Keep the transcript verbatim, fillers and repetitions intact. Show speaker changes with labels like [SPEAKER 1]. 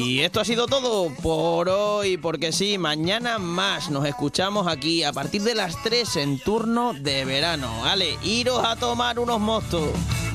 [SPEAKER 1] Y esto ha sido todo por hoy, porque sí, mañana más nos escuchamos aquí a partir de las tres en turno de verano. Vale, iros a tomar unos mostos.